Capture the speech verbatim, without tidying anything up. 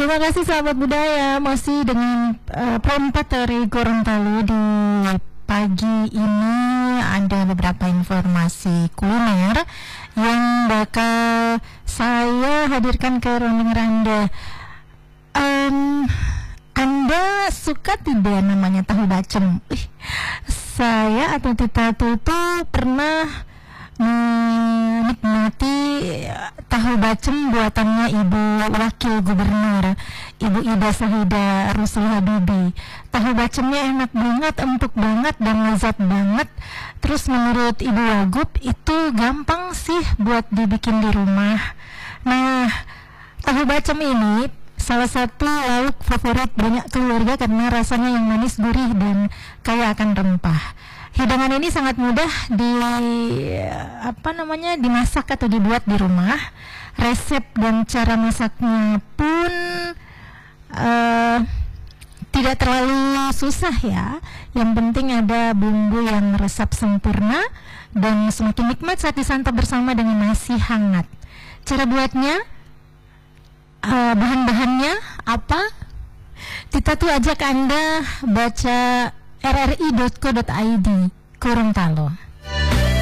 Terima kasih sahabat budaya, masih dengan uh, perempat dari Gorontalo. Di pagi ini ada beberapa informasi kuliner yang bakal saya hadirkan ke Rombeng Randa. Um, Anda suka tidak namanya tahu bacem? Ih, saya atau Tita Tutu pernah menikmati tahu bacem buatannya Ibu Wakil Gubernur, Ibu Ida Sahida Rusul Habibi. Tahu bacemnya enak banget, empuk banget, dan lezat banget. Terus menurut Ibu Wagub itu gampang sih buat dibikin di rumah. Nah, tahu bacem ini salah satu lauk favorit banyak keluarga karena rasanya yang manis, gurih, dan kaya akan rempah. Hidangan ini sangat mudah di apa namanya dimasak atau dibuat di rumah. Resep dan cara masaknya pun uh, tidak terlalu susah ya. Yang penting ada bumbu yang meresap sempurna dan semakin nikmat saat disantap bersama dengan nasi hangat. Cara buatnya, uh, bahan-bahannya apa? Kita tuh ajak Anda baca r r i dot co dot i d Gorontalo.